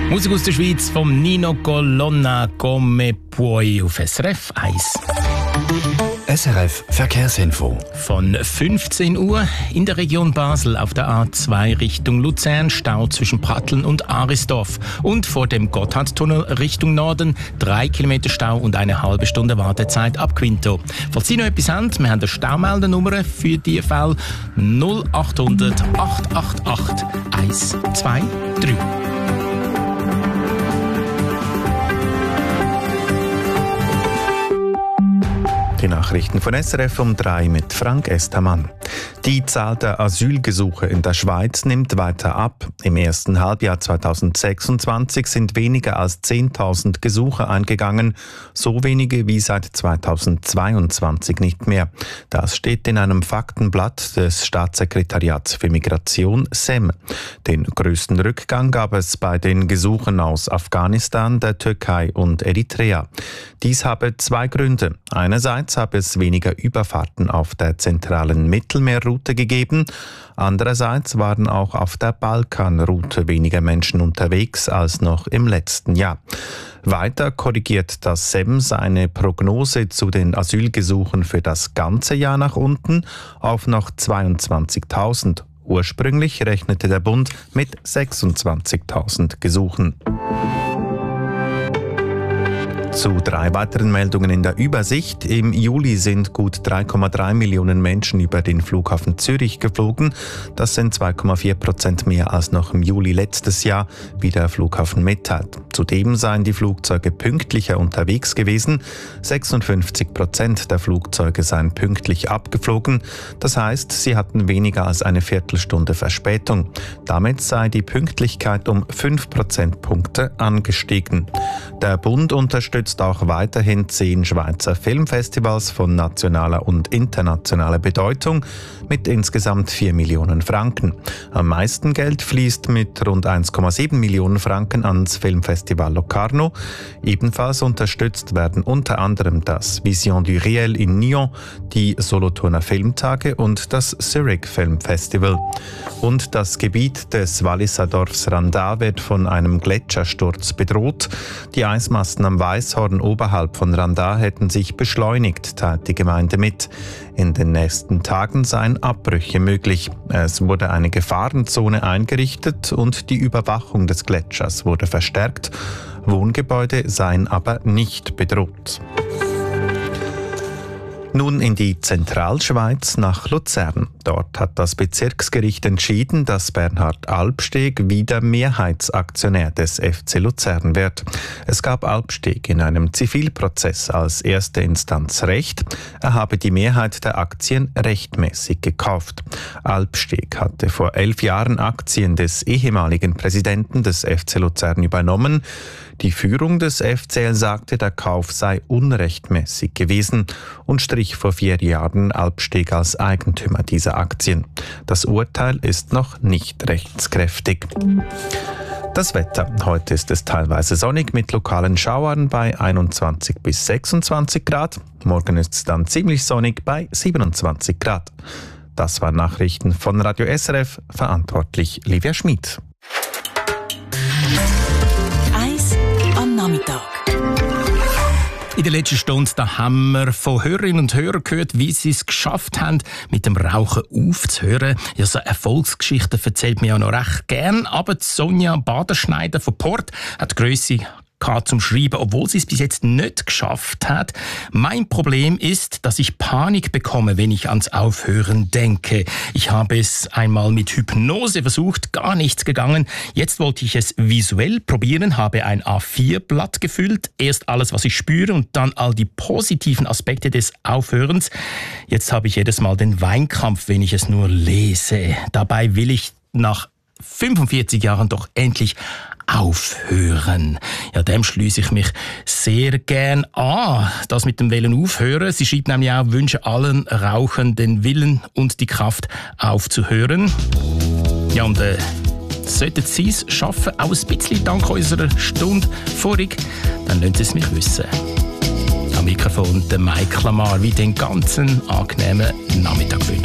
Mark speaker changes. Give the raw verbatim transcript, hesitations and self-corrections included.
Speaker 1: Musik aus der Schweiz vom Nino Colonna, Come Puoi auf S R F eins.
Speaker 2: S R F Verkehrsinfo.
Speaker 1: Von fünfzehn Uhr in der Region Basel auf der A zwei Richtung Luzern, Stau zwischen Pratteln und Arisdorf. Und vor dem Gotthardtunnel Richtung Norden drei Kilometer Stau und eine halbe Stunde Wartezeit ab Quinto. Falls Sie noch etwas haben, wir haben eine Staumeldernummer für die Fälle null acht hundert, acht acht acht, eins zwei drei.
Speaker 3: Die Nachrichten von S R F um drei mit Frank Estamann. Die Zahl der Asylgesuche in der Schweiz nimmt weiter ab. Im ersten Halbjahr zweitausendsechsundzwanzig sind weniger als zehntausend Gesuche eingegangen, so wenige wie seit zweitausendzweiundzwanzig nicht mehr. Das steht in einem Faktenblatt des Staatssekretariats für Migration S E M. Den größten Rückgang gab es bei den Gesuchen aus Afghanistan, der Türkei und Eritrea. Dies habe zwei Gründe. Einerseits habe es weniger Überfahrten auf der zentralen Mittelmeerroute gegeben. Andererseits waren auch auf der Balkanroute weniger Menschen unterwegs als noch im letzten Jahr. Weiter korrigiert das S E M seine Prognose zu den Asylgesuchen für das ganze Jahr nach unten auf noch zweiundzwanzigtausend. Ursprünglich rechnete der Bund mit sechsundzwanzigtausend Gesuchen. Zu drei weiteren Meldungen in der Übersicht. Im Juli sind gut drei Komma drei Millionen Menschen über den Flughafen Zürich geflogen. Das sind zwei Komma vier Prozent mehr als noch im Juli letztes Jahr, wie der Flughafen mitteilt. Zudem seien die Flugzeuge pünktlicher unterwegs gewesen. sechsundfünfzig Prozent der Flugzeuge seien pünktlich abgeflogen. Das heißt, sie hatten weniger als eine Viertelstunde Verspätung. Damit sei die Pünktlichkeit um fünf Prozentpunkte angestiegen. Der Bund unterstützt auch weiterhin zehn Schweizer Filmfestivals von nationaler und internationaler Bedeutung mit insgesamt vier Millionen Franken. Am meisten Geld fließt mit rund eins Komma sieben Millionen Franken ans Filmfestival Locarno. Ebenfalls unterstützt werden unter anderem das Vision du Réel in Nyon, die Solothurner Filmtage und das Zurich Film Festival. Und das Gebiet des Walliser Dorfs Randa wird von einem Gletschersturz bedroht. Die Eismassen am Weißhorn oberhalb von Randa hätten sich beschleunigt, teilt die Gemeinde mit. In den nächsten Tagen seien Abbrüche möglich. Es wurde eine Gefahrenzone eingerichtet und die Überwachung des Gletschers wurde verstärkt. Wohngebäude seien aber nicht bedroht. Nun in die Zentralschweiz nach Luzern. Dort hat das Bezirksgericht entschieden, dass Bernhard Albsteg wieder Mehrheitsaktionär des F C Luzern wird. Es gab Albsteg in einem Zivilprozess als erste Instanz Recht. Er habe die Mehrheit der Aktien rechtmäßig gekauft. Albsteg hatte vor elf Jahren Aktien des ehemaligen Präsidenten des F C Luzern übernommen. Die Führung des F C L sagte, der Kauf sei unrechtmäßig gewesen und strich vor vier Jahren Albsteg als Eigentümer dieser Aktien. Das Urteil ist noch nicht rechtskräftig. Das Wetter. Heute ist es teilweise sonnig mit lokalen Schauern bei einundzwanzig bis sechsundzwanzig Grad. Morgen ist es dann ziemlich sonnig bei siebenundzwanzig Grad. Das waren Nachrichten von Radio S R F, verantwortlich Livia Schmid.
Speaker 4: Nachmittag.
Speaker 1: In der letzten Stunde da haben wir von Hörerinnen und Hörern gehört, wie sie es geschafft haben, mit dem Rauchen aufzuhören. Ja, so Erfolgsgeschichten erzählt mir ja noch recht gern. Aber Sonja Baderschneider von Port hat Grösse zum Schreiben, obwohl sie es bis jetzt nicht geschafft hat. Mein Problem ist, dass ich Panik bekomme, wenn ich ans Aufhören denke. Ich habe es einmal mit Hypnose versucht, gar nichts gegangen. Jetzt wollte ich es visuell probieren, habe ein A vier Blatt gefüllt, erst alles, was ich spüre und dann all die positiven Aspekte des Aufhörens. Jetzt habe ich jedes Mal den Weinkrampf, wenn ich es nur lese. Dabei will ich nach fünfundvierzig Jahren doch endlich aufhören. Ja, dem schließe ich mich sehr gern an. Das mit dem Willen aufhören. Sie schreibt nämlich auch, wünsche allen Rauchern den Willen und die Kraft aufzuhören. Ja, und äh, sollten Sie es schaffen, auch ein bisschen dank unserer Stunde vorig, dann lassen Sie es mich wissen. Am Mikrofon der Mike Lamar, wie den ganzen angenehmen Nachmittag wünscht.